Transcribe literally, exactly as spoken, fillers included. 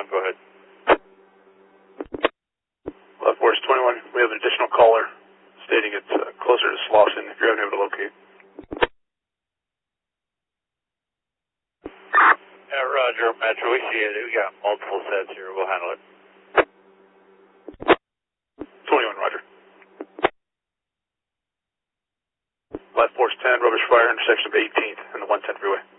twenty-one, go ahead. Left Force twenty-one, we have an additional caller stating it's uh, closer to Slauson if you're having able to locate. Yeah, Roger, Metro, we see it. We got multiple sets here. We'll handle it. twenty-one, Roger. Left Force ten, rubbish fire, intersection of eighteenth and the one ten freeway.